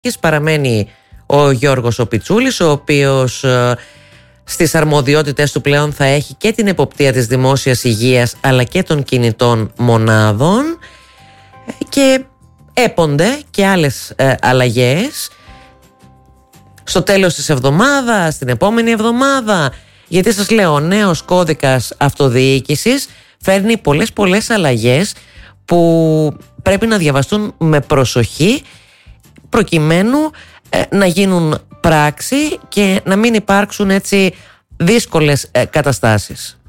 Παραμένει ο Γιώργος ο Πιτσούλης, ο οποίος στις αρμοδιότητες του πλέον θα έχει και την εποπτεία της δημόσιας υγείας αλλά και των κινητών μονάδων, και έπονται και άλλες αλλαγές στο τέλος της εβδομάδας, την επόμενη εβδομάδα, γιατί σας λέω, ο νέος κώδικας αυτοδιοίκησης φέρνει πολλές αλλαγές που πρέπει να διαβαστούν με προσοχή προκειμένου να γίνουν πράξη και να μην υπάρξουν έτσι δύσκολες καταστάσεις.